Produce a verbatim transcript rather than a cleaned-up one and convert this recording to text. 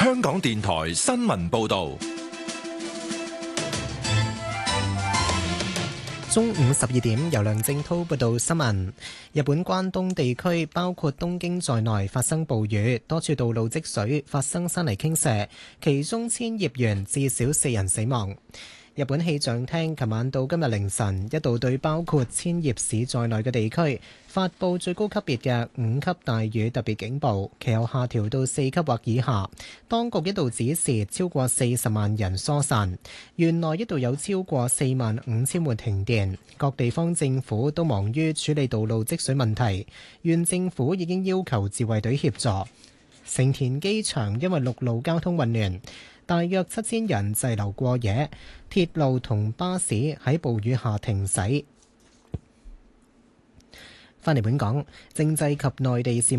香港電台新聞報道。 中午十二點，由梁正滔報道新聞。日本關東地區包括東京在內發生暴雨，多處道路積水，發生山泥傾瀉，其中千葉縣至少四人死亡。日本氣象廳琴晚到今日凌晨一度對包括千葉市在內嘅地區發布最高級別嘅五級大雨特別警報，其後下調到四級或以下。當局一度指示超過四十萬人疏散，縣內一度有超過四萬五千戶停電，各地方政府都忙於處理道路積水問題。縣政府已經要求自衛隊協助。成田機場因為陸路交通混亂，大約七千人滯留過夜，鐵路同巴士喺暴雨下停駛。返嚟本港，政制及內地事務